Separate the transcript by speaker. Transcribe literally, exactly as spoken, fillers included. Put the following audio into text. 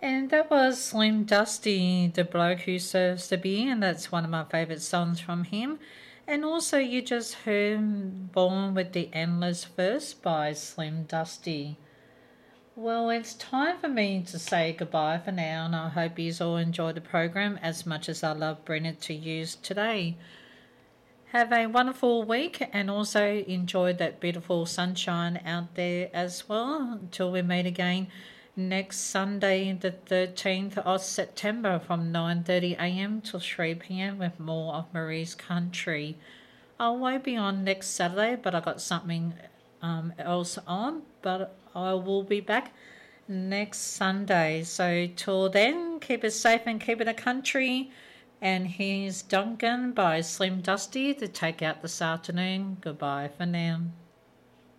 Speaker 1: And that was Slim Dusty, the bloke who serves the beer, and that's one of my favourite songs from him. And also, you just heard Born with the Endless Verse by Slim Dusty. Well, it's time for me to say goodbye for now, and I hope you all enjoy the program as much as I love bringing it to you today. Have a wonderful week and also enjoy that beautiful sunshine out there as well until we meet again next Sunday, the thirteenth of September from nine thirty a m till three p m with more of Marie's Country. I won't be on next Saturday, but I got something um, else on, but I will be back next Sunday. So till then, keep it safe and keep it a country. And here's Duncan by Slim Dusty to take out this afternoon. Goodbye for now.